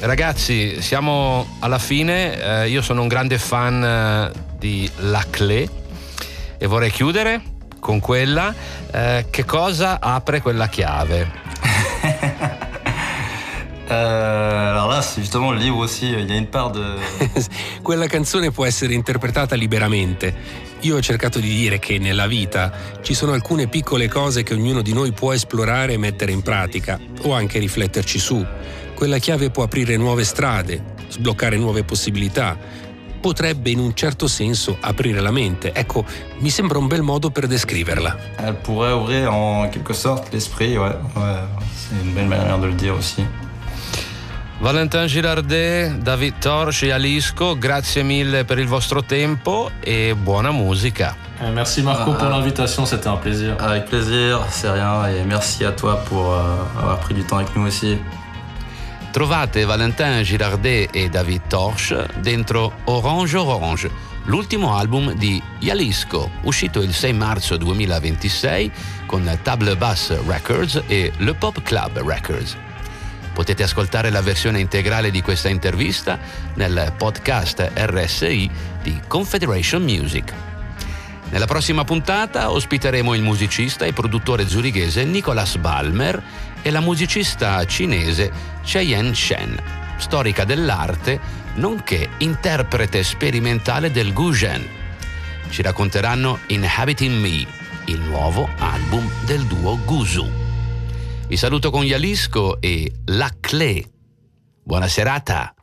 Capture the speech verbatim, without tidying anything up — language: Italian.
ragazzi, siamo alla fine. Eh, io sono un grande fan eh, di La Clé e vorrei chiudere con quella. Eh, che cosa apre quella chiave? Euh, alors là, c'est justement le livre aussi, il y a une part de... Quella canzone può essere interpretata liberamente. Io ho cercato di dire che nella vita ci sono alcune piccole cose che ognuno di noi può esplorare e mettere in pratica, o anche rifletterci su. Quella chiave può aprire nuove strade, sbloccare nuove possibilità. Potrebbe in un certo senso aprire la mente. Ecco, mi sembra un bel modo per descriverla. Elle pourrait ouvrir en quelque sorte l'esprit, ouais. ouais. C'est une belle manière de le dire aussi. Valentin Girardet, David Torch e Jalisco, grazie mille per il vostro tempo e buona musica. Eh, merci Marco ah, pour l'invitation, c'était un plaisir. Avec plaisir, c'est rien, et merci à toi pour euh, avoir pris du temps avec nous aussi. Trovate Valentin Girardet e David Torch dentro Orange Orange, l'ultimo album di Jalisco, uscito il sei marzo duemilaventisei con Table Bass Records e Le Pop Club Records. Potete ascoltare la versione integrale di questa intervista nel podcast R S I di Confederation Music. Nella prossima puntata ospiteremo il musicista e produttore zurighese Nicolas Balmer e la musicista cinese Cheyenne Shen, storica dell'arte nonché interprete sperimentale del Guzheng. Ci racconteranno Inhabiting Me, il nuovo album del duo Guzu. Vi saluto con Jalisco e La Clé. Buona serata!